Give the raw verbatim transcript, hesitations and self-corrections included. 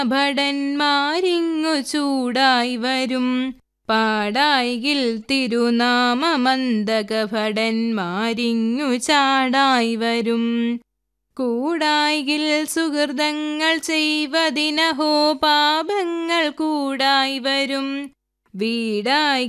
ഭടന്മാരിങ്ങു ചൂടായി വരും. പാടായികിൽ തിരുനാമമന്തക ഭടന്മാരിങ്ങു ചാടായി വരും. കൂടായികിൽ സുഹൃതങ്ങൾ ചെയ്വതിനഹോ പാപങ്ങൾ കൂടായി വരും. വീടായി